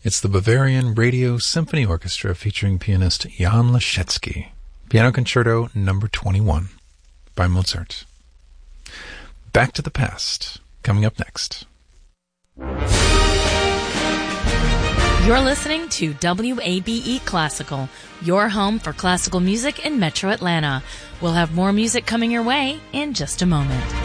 It's the Bavarian Radio Symphony Orchestra featuring pianist Jan Leschetski. Piano Concerto No. 21 by Mozart. Back to the Past, coming up next. You're listening to WABE Classical, your home for classical music in Metro Atlanta. We'll have more music coming your way in just a moment.